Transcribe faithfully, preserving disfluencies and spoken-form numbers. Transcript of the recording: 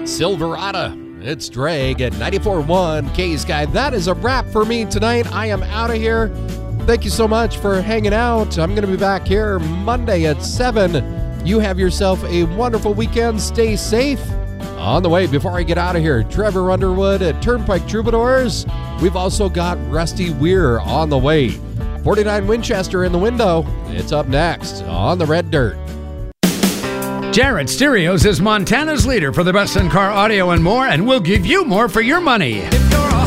Silverado. It's Drag at ninety-four point one K-Sky. That is a wrap for me tonight. I am out of here. Thank you so much for hanging out. I'm going to be back here Monday at seven. You have yourself a wonderful weekend. Stay safe. On the way, before I get out of here, Trevor Underwood at Turnpike Troubadours. We've also got Rusty Weir on the way. forty-nine Winchester in the window. It's up next on the Red Dirt. Jarrett Stereos is Montana's leader for the best in-car audio and more, and we'll give you more for your money.